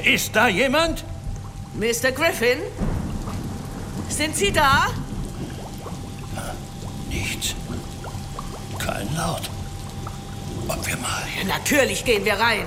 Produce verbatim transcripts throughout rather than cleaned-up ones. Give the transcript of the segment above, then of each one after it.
Ist da jemand? Mister Griffin? Sind Sie da? Nichts. Kein Laut. Ob wir mal... Natürlich gehen wir rein.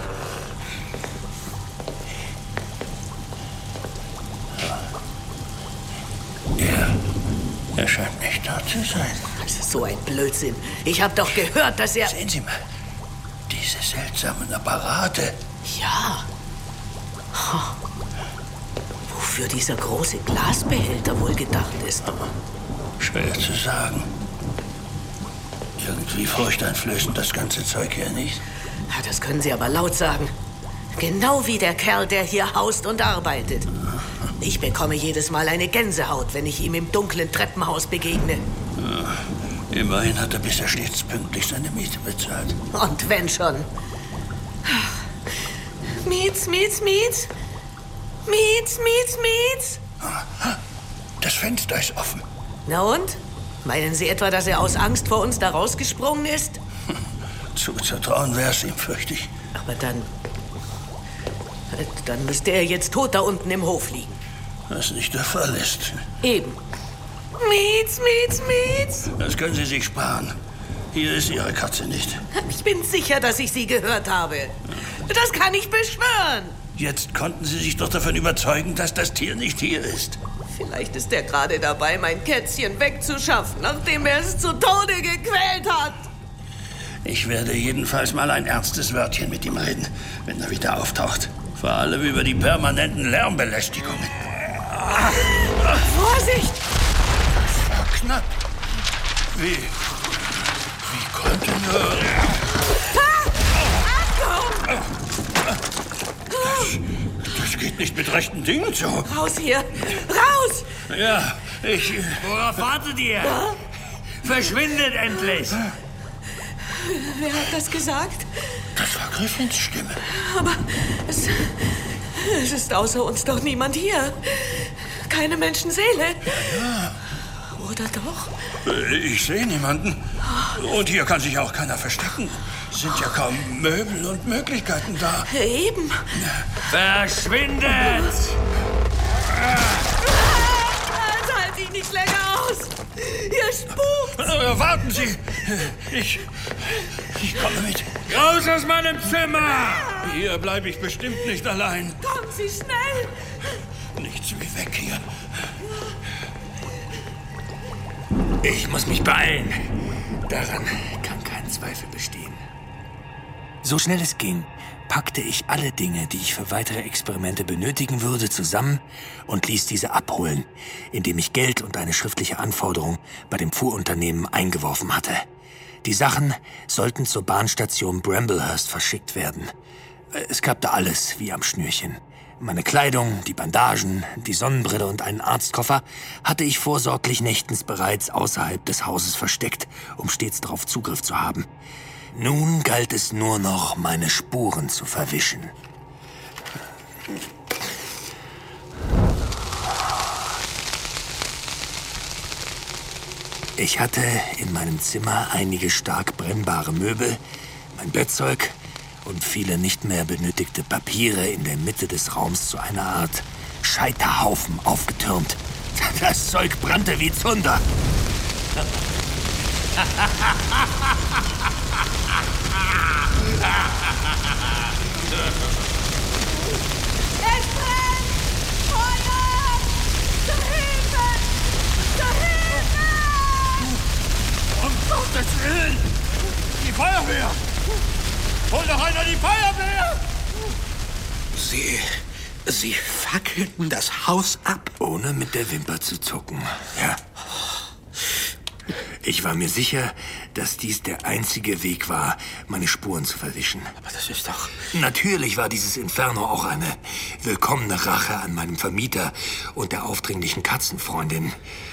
Er... Er scheint nicht da zu sein. Das ist so ein Blödsinn. Ich habe doch gehört, dass er... Sehen Sie mal. Diese seltsamen Apparate. Ja. Oh. Wofür dieser große Glasbehälter wohl gedacht ist? Schwer zu sagen. Irgendwie furchteinflößend das ganze Zeug hier, nicht? Ja, das können Sie aber laut sagen. Genau wie der Kerl, der hier haust und arbeitet. Ich bekomme jedes Mal eine Gänsehaut, wenn ich ihm im dunklen Treppenhaus begegne. Ja, immerhin hat er bisher stets pünktlich seine Miete bezahlt. Und wenn schon. Miets, Miets, Miets. Miets, Miets, Miets. Das Fenster ist offen. Na und? Meinen Sie etwa, dass er aus Angst vor uns da rausgesprungen ist? Zuzutrauen wäre es ihm, fürchte ich. Aber dann... Dann müsste er jetzt tot da unten im Hof liegen. Was nicht der Fall ist. Eben. Miets, Miets, Miets. Das können Sie sich sparen. Hier ist Ihre Katze nicht. Ich bin sicher, dass ich sie gehört habe. Das kann ich beschwören. Jetzt konnten Sie sich doch davon überzeugen, dass das Tier nicht hier ist. Vielleicht ist er gerade dabei, mein Kätzchen wegzuschaffen, nachdem er es zu Tode gequält hat. Ich werde jedenfalls mal ein ernstes Wörtchen mit ihm reden, wenn er wieder auftaucht. Vor allem über die permanenten Lärmbelästigungen. Ah. Vorsicht! Das war knapp. Wie... Wie konnte nur... Ah! Achtung! Das, das geht nicht mit rechten Dingen zu. Raus hier! Raus! Ja, ich... Worauf wartet ihr? Ja? Verschwindet endlich! Wer hat das gesagt? Das war Griffins Stimme. Aber es, es ist außer uns doch niemand hier. Keine Menschenseele. Ja. Oder doch? Ich sehe niemanden. Und hier kann sich auch keiner verstecken. Es sind ja kaum Möbel und Möglichkeiten da. Eben. Verschwindet! Das halte ich nicht länger aus. Ihr spukt. Äh, warten Sie. Ich... Ich komme mit. Raus aus meinem Zimmer! Hier bleibe ich bestimmt nicht allein. Kommen Sie schnell. Nichts wie weg hier. Ich muss mich beeilen. Daran kann kein Zweifel bestehen. So schnell es ging, packte ich alle Dinge, die ich für weitere Experimente benötigen würde, zusammen und ließ diese abholen, indem ich Geld und eine schriftliche Anforderung bei dem Fuhrunternehmen eingeworfen hatte. Die Sachen sollten zur Bahnstation Bramblehurst verschickt werden. Es klappte alles wie am Schnürchen. Meine Kleidung, die Bandagen, die Sonnenbrille und einen Arztkoffer hatte ich vorsorglich nächtens bereits außerhalb des Hauses versteckt, um stets darauf Zugriff zu haben. Nun galt es nur noch, meine Spuren zu verwischen. Ich hatte in meinem Zimmer einige stark brennbare Möbel, mein Bettzeug und viele nicht mehr benötigte Papiere in der Mitte des Raums zu einer Art Scheiterhaufen aufgetürmt. Das Zeug brannte wie Zunder. Es brennt! Feuer! Zu Hilfe! Zu Hilfe! Um Gottes Willen! Die Feuerwehr! Hol doch einer die Feuerwehr! Sie... Sie fackelten das Haus ab? Ohne mit der Wimper zu zucken, ja. Ich war mir sicher, dass dies der einzige Weg war, meine Spuren zu verwischen. Aber das ist doch... Natürlich war dieses Inferno auch eine willkommene Rache an meinem Vermieter und der aufdringlichen Katzenfreundin.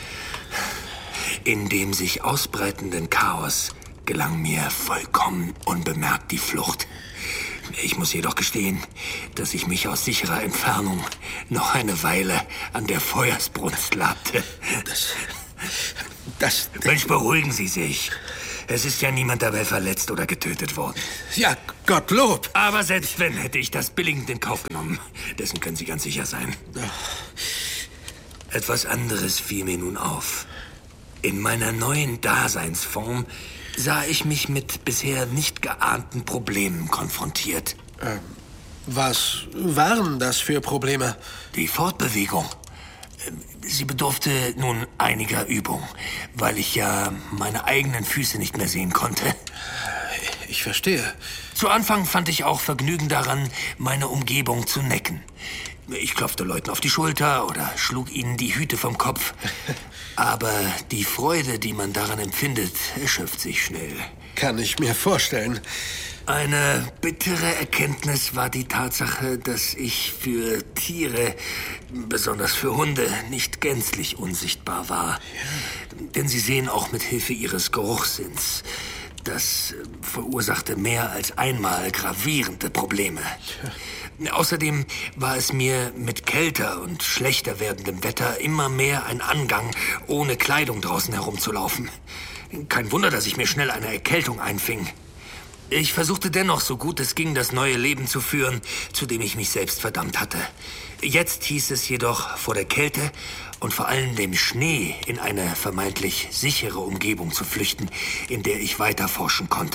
In dem sich ausbreitenden Chaos gelang mir vollkommen unbemerkt die Flucht. Ich muss jedoch gestehen, dass ich mich aus sicherer Entfernung noch eine Weile an der Feuersbrunst labte. Das... Das... Mensch, beruhigen Sie sich. Es ist ja niemand dabei verletzt oder getötet worden. Ja, Gottlob. Aber selbst wenn, hätte ich das billigend in Kauf genommen. Dessen können Sie ganz sicher sein. Etwas anderes fiel mir nun auf. In meiner neuen Daseinsform sah ich mich mit bisher nicht geahnten Problemen konfrontiert. Ähm, was waren das für Probleme? Die Fortbewegung. Sie bedurfte nun einiger Übung, weil ich ja meine eigenen Füße nicht mehr sehen konnte. Ich verstehe. Zu Anfang fand ich auch Vergnügen daran, meine Umgebung zu necken. Ich klopfte Leuten auf die Schulter oder schlug ihnen die Hüte vom Kopf. Aber die Freude, die man daran empfindet, erschöpft sich schnell. Kann ich mir vorstellen. Eine bittere Erkenntnis war die Tatsache, dass ich für Tiere, besonders für Hunde, nicht gänzlich unsichtbar war. Ja. Denn sie sehen auch mit Hilfe ihres Geruchssinns. Das verursachte mehr als einmal gravierende Probleme. Ja. Außerdem war es mir mit kälter und schlechter werdendem Wetter immer mehr ein Angang, ohne Kleidung draußen herumzulaufen. Kein Wunder, dass ich mir schnell eine Erkältung einfing. Ich versuchte dennoch, so gut es ging, das neue Leben zu führen, zu dem ich mich selbst verdammt hatte. Jetzt hieß es jedoch, vor der Kälte und vor allem dem Schnee in eine vermeintlich sichere Umgebung zu flüchten, in der ich weiter forschen konnte.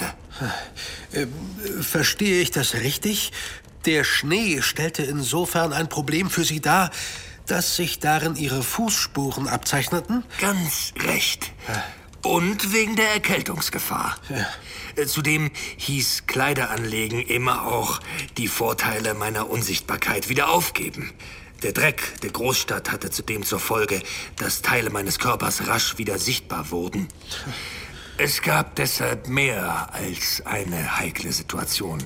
Äh, verstehe ich das richtig? Der Schnee stellte insofern ein Problem für Sie dar, dass sich darin Ihre Fußspuren abzeichneten? Ganz recht. Und wegen der Erkältungsgefahr. Ja. Zudem hieß Kleideranlegen immer auch die Vorteile meiner Unsichtbarkeit wieder aufgeben. Der Dreck der Großstadt hatte zudem zur Folge, dass Teile meines Körpers rasch wieder sichtbar wurden. Es gab deshalb mehr als eine heikle Situation.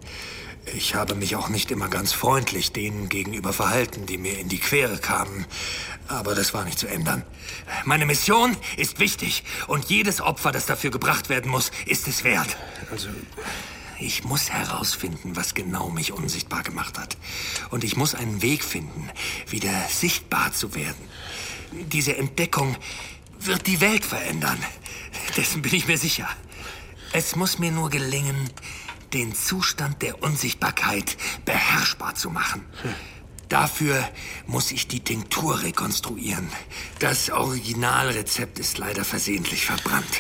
Ich habe mich auch nicht immer ganz freundlich denen gegenüber verhalten, die mir in die Quere kamen. Aber das war nicht zu ändern. Meine Mission ist wichtig und jedes Opfer, das dafür gebracht werden muss, ist es wert. Also, ich muss herausfinden, was genau mich unsichtbar gemacht hat. Und ich muss einen Weg finden, wieder sichtbar zu werden. Diese Entdeckung wird die Welt verändern. Dessen bin ich mir sicher. Es muss mir nur gelingen, den Zustand der Unsichtbarkeit beherrschbar zu machen. Hm. Dafür muss ich die Tinktur rekonstruieren. Das Originalrezept ist leider versehentlich verbrannt.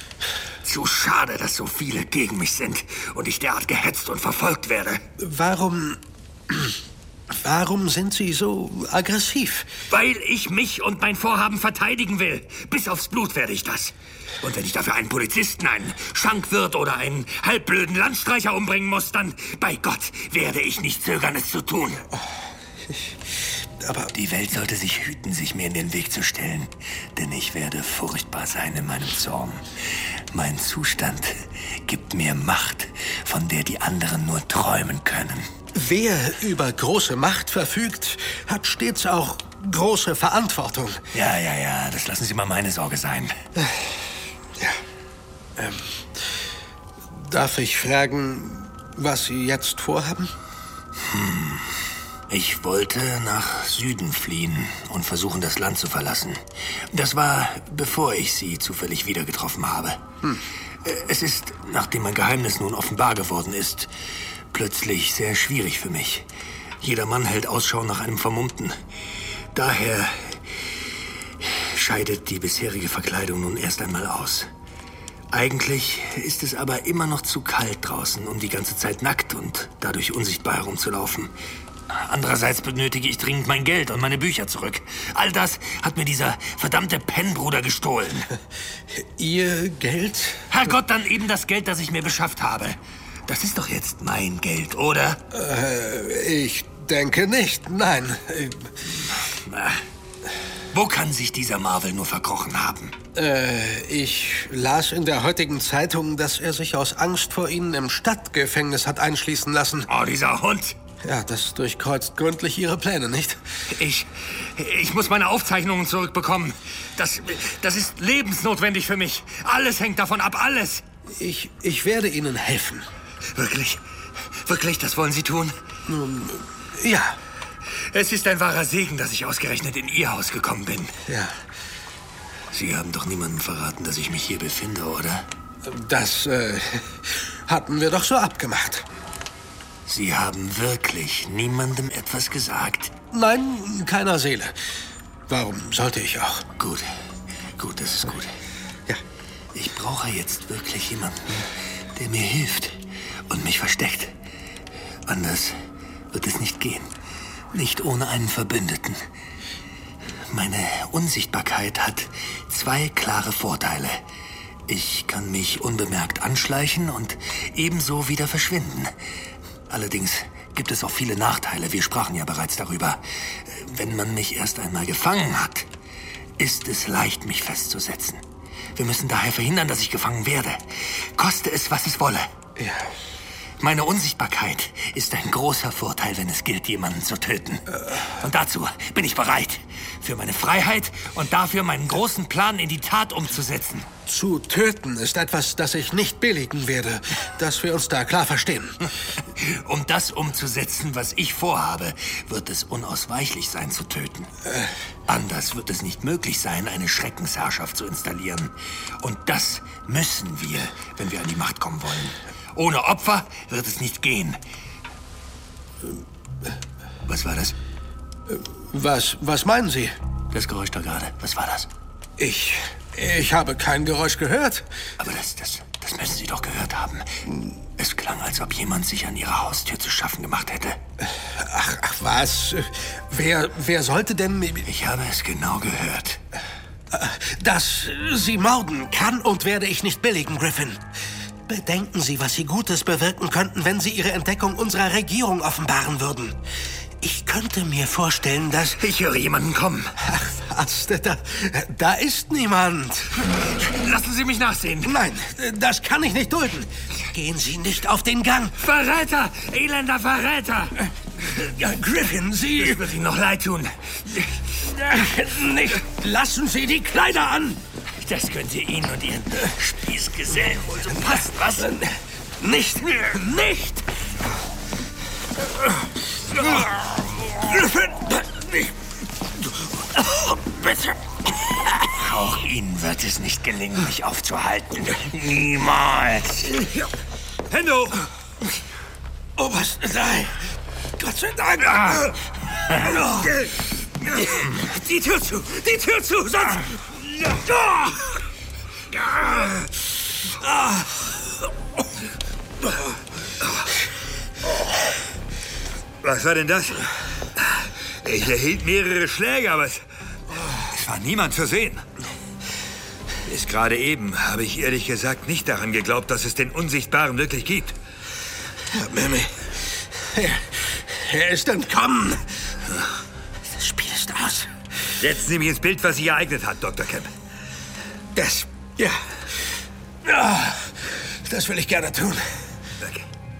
Zu schade, dass so viele gegen mich sind und ich derart gehetzt und verfolgt werde. Warum... Warum sind Sie so aggressiv? Weil ich mich und mein Vorhaben verteidigen will. Bis aufs Blut werde ich das. Und wenn ich dafür einen Polizisten, einen Schankwirt oder einen halbblöden Landstreicher umbringen muss, dann, bei Gott, werde ich nicht zögern, es zu tun. Ich, aber... Die Welt sollte sich hüten, sich mir in den Weg zu stellen. Denn ich werde furchtbar sein in meinem Zorn. Mein Zustand gibt mir Macht, von der die anderen nur träumen können. Wer über große Macht verfügt, hat stets auch große Verantwortung. Ja, ja, ja, das lassen Sie mal meine Sorge sein. Ja. Ähm, darf ich fragen, was Sie jetzt vorhaben? Hm. Ich wollte nach Süden fliehen und versuchen, das Land zu verlassen. Das war, bevor ich Sie zufällig wieder getroffen habe. Hm. Es ist, nachdem mein Geheimnis nun offenbar geworden ist, plötzlich sehr schwierig für mich. Jeder Mann hält Ausschau nach einem Vermummten. Daher scheidet die bisherige Verkleidung nun erst einmal aus. Eigentlich ist es aber immer noch zu kalt draußen, um die ganze Zeit nackt und dadurch unsichtbar herumzulaufen. Andererseits benötige ich dringend mein Geld und meine Bücher zurück. All das hat mir dieser verdammte Pennbruder gestohlen. Ihr Geld? Herrgott, dann eben das Geld, das ich mir beschafft habe. Das ist doch jetzt mein Geld, oder? Äh, ich denke nicht, nein. Na, wo kann sich dieser Marvel nur verkrochen haben? Äh, ich las in der heutigen Zeitung, dass er sich aus Angst vor Ihnen im Stadtgefängnis hat einschließen lassen. Oh, dieser Hund! Ja, das durchkreuzt gründlich Ihre Pläne, nicht? Ich, ich muss meine Aufzeichnungen zurückbekommen. Das, das ist lebensnotwendig für mich. Alles hängt davon ab, alles. Ich, ich werde Ihnen helfen. Wirklich? Wirklich, das wollen Sie tun? Nun, ja. Es ist ein wahrer Segen, dass ich ausgerechnet in Ihr Haus gekommen bin. Ja. Sie haben doch niemandem verraten, dass ich mich hier befinde, oder? Das äh, hatten wir doch so abgemacht. Sie haben wirklich niemandem etwas gesagt? Nein, keiner Seele. Warum sollte ich auch? Gut, gut, das ist gut. Ja. Ich brauche jetzt wirklich jemanden, der mir hilft und mich versteckt. Anders wird es nicht gehen. Nicht ohne einen Verbündeten. Meine Unsichtbarkeit hat zwei klare Vorteile. Ich kann mich unbemerkt anschleichen und ebenso wieder verschwinden. Allerdings gibt es auch viele Nachteile. Wir sprachen ja bereits darüber. Wenn man mich erst einmal gefangen hat, ist es leicht, mich festzusetzen. Wir müssen daher verhindern, dass ich gefangen werde. Koste es, was es wolle. Ja. Meine Unsichtbarkeit ist ein großer Vorteil, wenn es gilt, jemanden zu töten. Und dazu bin ich bereit. Für meine Freiheit und dafür meinen großen Plan in die Tat umzusetzen. Zu töten ist etwas, das ich nicht billigen werde. Dass wir uns da klar verstehen. Um das umzusetzen, was ich vorhabe, wird es unausweichlich sein, zu töten. Anders wird es nicht möglich sein, eine Schreckensherrschaft zu installieren. Und das müssen wir, wenn wir an die Macht kommen wollen. Ohne Opfer wird es nicht gehen. Was war das? Was, was meinen Sie? Das Geräusch da gerade. Was war das? Ich, ich habe kein Geräusch gehört. Aber das, das, das müssen Sie doch gehört haben. Es klang, als ob jemand sich an Ihrer Haustür zu schaffen gemacht hätte. Ach, ach was? Wer, wer sollte denn... Ich habe es genau gehört. Dass Sie morden kann und werde ich nicht billigen, Griffin. Bedenken Sie, was Sie Gutes bewirken könnten, wenn Sie Ihre Entdeckung unserer Regierung offenbaren würden. Ich könnte mir vorstellen, dass... Ich höre jemanden kommen. Ach was, da, da ist niemand. Lassen Sie mich nachsehen. Nein, das kann ich nicht dulden. Gehen Sie nicht auf den Gang. Verräter! Elender Verräter! Ja, Griffin, Sie... Es wird Ihnen noch leid tun. Nicht. Lassen Sie die Kleider an. Das könnte Ihnen und Ihren Spießgesellen wohl so passen, was? Nicht, nicht! Griffin! Bitte! Auch Ihnen wird es nicht gelingen, mich aufzuhalten. Niemals! Hände hoch! Oberst, nein! Gott sei Dank! Die Tür zu! Die Tür zu! Sonst... Was war denn das? Ich erhielt mehrere Schläge, aber es, es war niemand zu sehen. Bis gerade eben habe ich ehrlich gesagt nicht daran geglaubt, dass es den Unsichtbaren wirklich gibt. Herr Mimi, er, er ist entkommen. Das Spiel ist aus. Setzen Sie mich ins Bild, was sich ereignet hat, Doktor Kemp. Das, ja. ja. Das will ich gerne tun. Danke.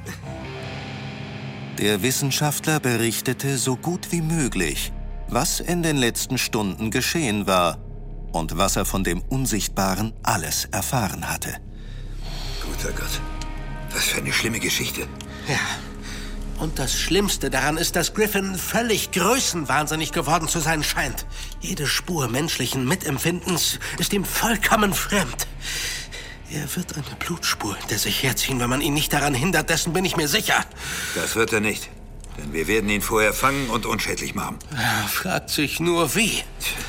Der Wissenschaftler berichtete so gut wie möglich, was in den letzten Stunden geschehen war und was er von dem Unsichtbaren alles erfahren hatte. Guter Gott, was für eine schlimme Geschichte. Ja. Und das Schlimmste daran ist, dass Griffin völlig größenwahnsinnig geworden zu sein scheint. Jede Spur menschlichen Mitempfindens ist ihm vollkommen fremd. Er wird eine Blutspur hinter sich herziehen, wenn man ihn nicht daran hindert. Dessen bin ich mir sicher. Das wird er nicht. Denn wir werden ihn vorher fangen und unschädlich machen. Er fragt sich nur, wie.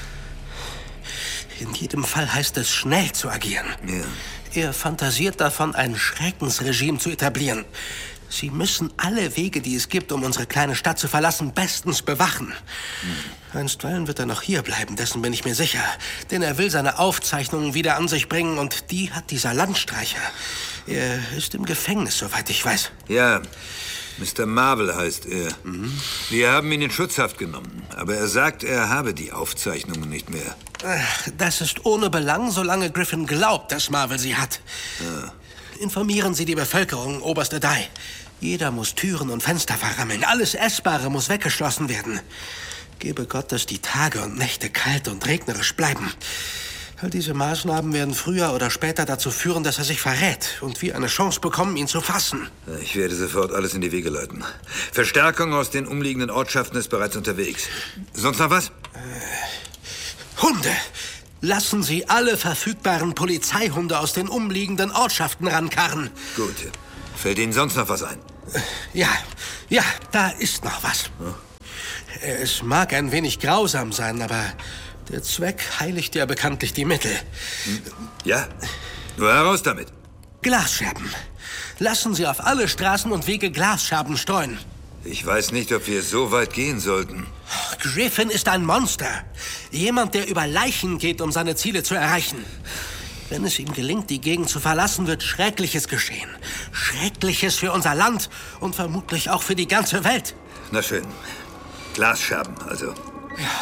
In jedem Fall heißt es, schnell zu agieren. Ja. Er fantasiert davon, ein Schreckensregime zu etablieren. Sie müssen alle Wege, die es gibt, um unsere kleine Stadt zu verlassen, bestens bewachen. Hm. Einstweilen wird er noch hier bleiben, dessen bin ich mir sicher. Denn er will seine Aufzeichnungen wieder an sich bringen und die hat dieser Landstreicher. Er ist im Gefängnis, soweit ich weiß. Ja, Mister Marvel heißt er. Mhm. Wir haben ihn in Schutzhaft genommen, aber er sagt, er habe die Aufzeichnungen nicht mehr. Das ist ohne Belang, solange Griffin glaubt, dass Marvel sie hat. Ja. Informieren Sie die Bevölkerung, Oberst Adai. Jeder muss Türen und Fenster verrammeln. Alles Essbare muss weggeschlossen werden. Gebe Gott, dass die Tage und Nächte kalt und regnerisch bleiben. All diese Maßnahmen werden früher oder später dazu führen, dass er sich verrät und wir eine Chance bekommen, ihn zu fassen. Ich werde sofort alles in die Wege leiten. Verstärkung aus den umliegenden Ortschaften ist bereits unterwegs. Sonst noch was? Äh, Hunde! Lassen Sie alle verfügbaren Polizeihunde aus den umliegenden Ortschaften rankarren. Gut. Fällt Ihnen sonst noch was ein? Ja, ja, da ist noch was. Hm? Es mag ein wenig grausam sein, aber der Zweck heiligt ja bekanntlich die Mittel. Hm? Ja, nur heraus damit. Glasscherben. Lassen Sie auf alle Straßen und Wege Glasscherben streuen. Ich weiß nicht, ob wir so weit gehen sollten. Griffin ist ein Monster. Jemand, der über Leichen geht, um seine Ziele zu erreichen. Wenn es ihm gelingt, die Gegend zu verlassen, wird Schreckliches geschehen. Schreckliches für unser Land und vermutlich auch für die ganze Welt. Na schön. Glasscherben, also. Ja.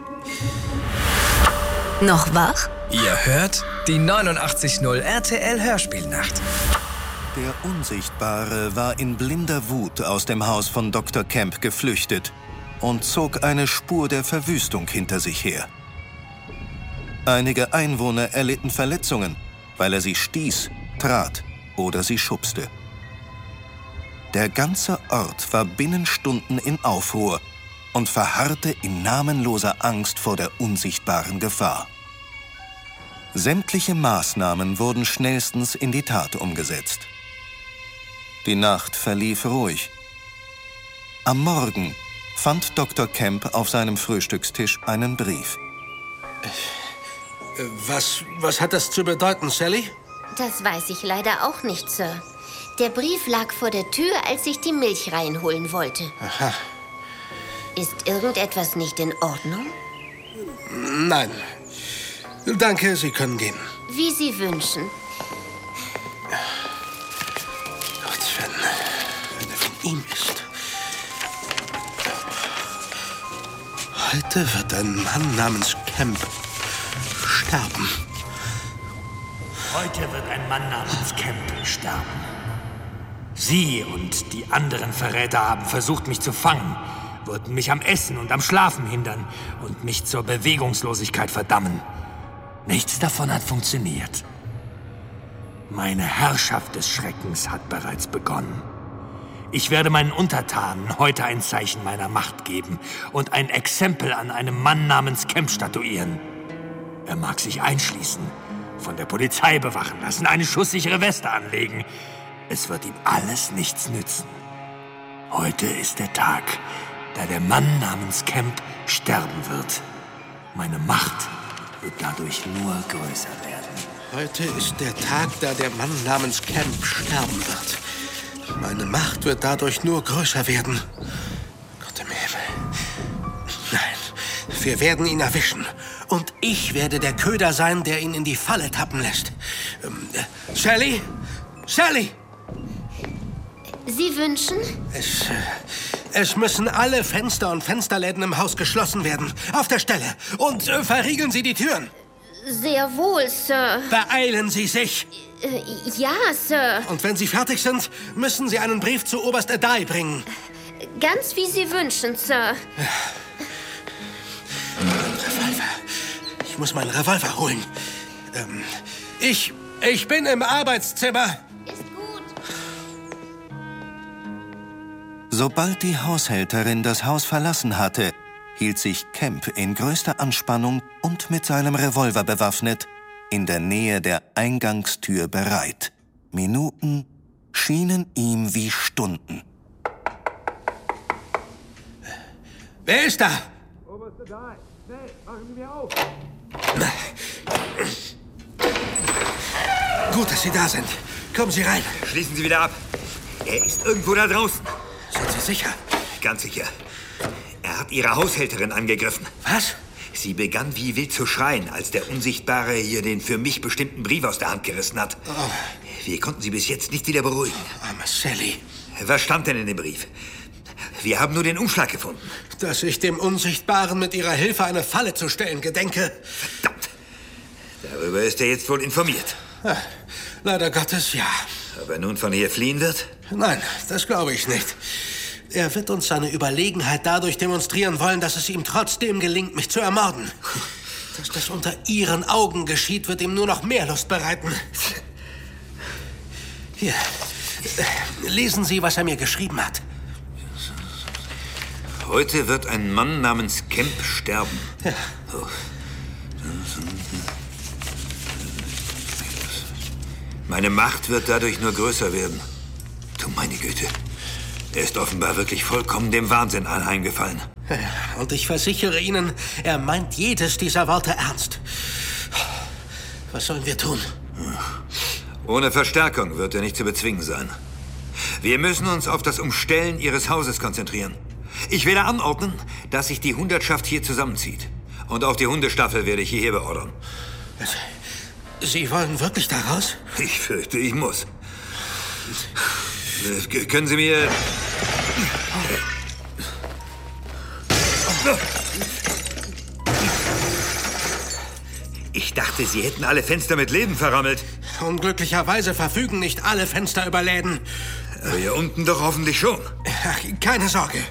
Noch wach? Ihr hört die neunundachtzig Komma null R T L Hörspielnacht. Der Unsichtbare war in blinder Wut aus dem Haus von Doktor Kemp geflüchtet und zog eine Spur der Verwüstung hinter sich her. Einige Einwohner erlitten Verletzungen, weil er sie stieß, trat oder sie schubste. Der ganze Ort war binnen Stunden in Aufruhr und verharrte in namenloser Angst vor der unsichtbaren Gefahr. Sämtliche Maßnahmen wurden schnellstens in die Tat umgesetzt. Die Nacht verlief ruhig. Am Morgen fand Doktor Kemp auf seinem Frühstückstisch einen Brief. Was, was hat das zu bedeuten, Sally? Das weiß ich leider auch nicht, Sir. Der Brief lag vor der Tür, als ich die Milch reinholen wollte. Aha. Ist irgendetwas nicht in Ordnung? Nein. Danke, Sie können gehen. Wie Sie wünschen. Gott, wenn, wenn er von ihm ist. Heute wird ein Mann namens Kemp sterben. Heute wird ein Mann namens Kemp sterben. Sie und die anderen Verräter haben versucht, mich zu fangen, wollten mich am Essen und am Schlafen hindern und mich zur Bewegungslosigkeit verdammen. Nichts davon hat funktioniert. Meine Herrschaft des Schreckens hat bereits begonnen. Ich werde meinen Untertanen heute ein Zeichen meiner Macht geben und ein Exempel an einem Mann namens Kemp statuieren. Er mag sich einschließen, von der Polizei bewachen lassen, eine schusssichere Weste anlegen. Es wird ihm alles nichts nützen. Heute ist der Tag, da der Mann namens Kemp sterben wird. Meine Macht wird dadurch nur größer werden. Heute ist der Tag, da der Mann namens Kemp sterben wird. Meine Macht wird dadurch nur größer werden. Gott im Himmel. Nein, wir werden ihn erwischen. Und ich werde der Köder sein, der ihn in die Falle tappen lässt. Ähm, äh, Sally? Sally! Sie wünschen? Es, äh, es müssen alle Fenster und Fensterläden im Haus geschlossen werden. Auf der Stelle. Und äh, verriegeln Sie die Türen. Sehr wohl, Sir. Beeilen Sie sich. Äh, ja, Sir. Und wenn Sie fertig sind, müssen Sie einen Brief zu Oberst Adai bringen. Ganz wie Sie wünschen, Sir. Mein Revolver. Ich muss meinen Revolver holen. Ähm, ich, ich bin im Arbeitszimmer. Ist gut. Sobald die Haushälterin das Haus verlassen hatte, hielt sich Kemp in größter Anspannung und mit seinem Revolver bewaffnet in der Nähe der Eingangstür bereit. Minuten schienen ihm wie Stunden. Wer ist da? Oberste Dai, schnell, machen Sie mir auf. Gut, dass Sie da sind. Kommen Sie rein. Schließen Sie wieder ab. Er ist irgendwo da draußen. Sind Sie sicher? Ganz sicher. Er hat Ihre Haushälterin angegriffen. Was? Sie begann wie wild zu schreien, als der Unsichtbare hier den für mich bestimmten Brief aus der Hand gerissen hat. Oh. Wir konnten sie bis jetzt nicht wieder beruhigen. Arme Sally. Was stand denn in dem Brief? Wir haben nur den Umschlag gefunden. Dass ich dem Unsichtbaren mit Ihrer Hilfe eine Falle zu stellen gedenke. Verdammt. Darüber ist er jetzt wohl informiert. Ja, leider Gottes, ja. Ob er nun von hier fliehen wird? Nein, das glaube ich nicht. Er wird uns seine Überlegenheit dadurch demonstrieren wollen, dass es ihm trotzdem gelingt, mich zu ermorden. Dass das unter Ihren Augen geschieht, wird ihm nur noch mehr Lust bereiten. Hier, lesen Sie, was er mir geschrieben hat. Heute wird ein Mann namens Kemp sterben. Ja. Oh. Meine Macht wird dadurch nur größer werden. Du meine Güte. Er ist offenbar wirklich vollkommen dem Wahnsinn anheimgefallen. Und ich versichere Ihnen, er meint jedes dieser Worte ernst. Was sollen wir tun? Ohne Verstärkung wird er nicht zu bezwingen sein. Wir müssen uns auf das Umstellen Ihres Hauses konzentrieren. Ich werde anordnen, dass sich die Hundertschaft hier zusammenzieht. Und auch die Hundestaffel werde ich hierher beordern. Sie wollen wirklich da raus? Ich fürchte, ich muss. Äh, können Sie mir... Ich dachte, Sie hätten alle Fenster mit Läden verrammelt. Unglücklicherweise verfügen nicht alle Fenster über Läden. Aber hier unten doch hoffentlich schon. Ach, keine Sorge.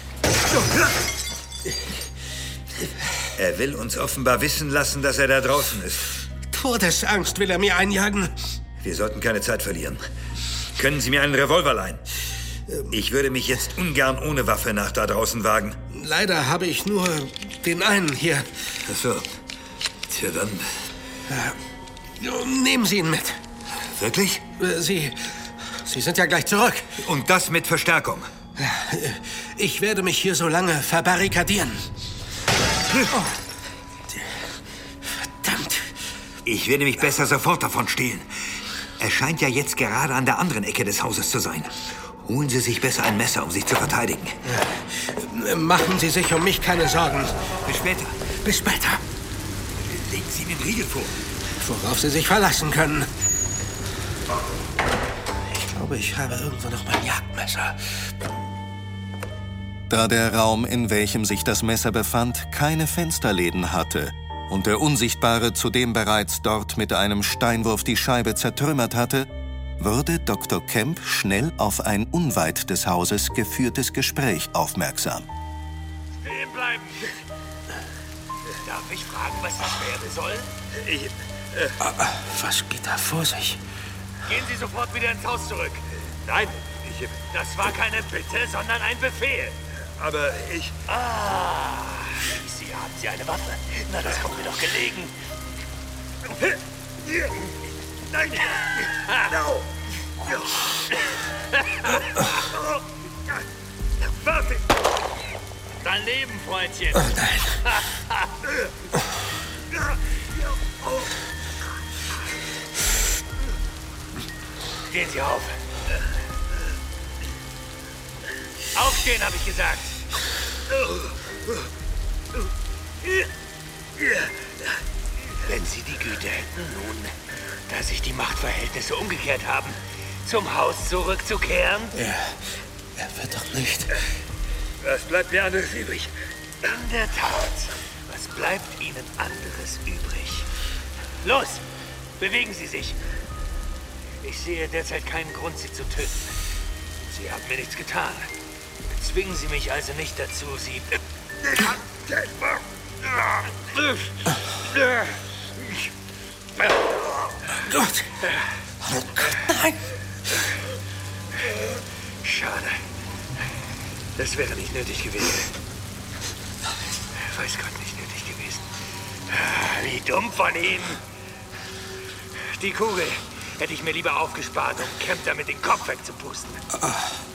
Er will uns offenbar wissen lassen, dass er da draußen ist. Todesangst will er mir einjagen. Wir sollten keine Zeit verlieren. Können Sie mir einen Revolver leihen? Ich würde mich jetzt ungern ohne Waffe nach da draußen wagen. Leider habe ich nur den einen hier. Ach so. Tja, dann... Ja, nehmen Sie ihn mit. Wirklich? Sie... Sie sind ja gleich zurück. Und das mit Verstärkung? Ich werde mich hier so lange verbarrikadieren. Oh. Verdammt. Ich werde mich besser sofort davon stehlen. Er scheint ja jetzt gerade an der anderen Ecke des Hauses zu sein. Holen Sie sich besser ein Messer, um sich zu verteidigen. Machen Sie sich um mich keine Sorgen. Bis später. Bis später. Legen Sie den Riegel vor. Worauf Sie sich verlassen können. Ich glaube, ich habe irgendwo noch mein Jagdmesser. Da der Raum, in welchem sich das Messer befand, keine Fensterläden hatte und der Unsichtbare zudem bereits dort mit einem Steinwurf die Scheibe zertrümmert hatte, wurde Doktor Kemp schnell auf ein unweit des Hauses geführtes Gespräch aufmerksam. Stehen bleiben! Darf ich fragen, was das werden soll? Ich, äh, was geht da vor sich? Gehen Sie sofort wieder ins Haus zurück. Nein, ich... Das war keine Bitte, sondern ein Befehl. Aber ich... Ah, Sie haben Sie eine Waffe. Na, das kommt mir doch gelegen. Nein! No. Warte! Daneben, Freundchen. Oh nein. Stehen Sie auf. Aufstehen, habe ich gesagt. Wenn Sie die Güte hätten, nun, da sich die Machtverhältnisse umgekehrt haben, zum Haus zurückzukehren? Er, er wird doch nicht... Was bleibt mir anderes übrig? In der Tat. Was bleibt Ihnen anderes übrig? Los, bewegen Sie sich. Ich sehe derzeit keinen Grund, Sie zu töten. Sie haben mir nichts getan. Zwingen Sie mich also nicht dazu, Sie... Gott! Oh Gott, nein! Schade. Das wäre nicht nötig gewesen. Weiß Gott, nicht nötig gewesen. Wie dumm von Ihnen. Die Kugel hätte ich mir lieber aufgespart, um Kemp damit den Kopf wegzupusten.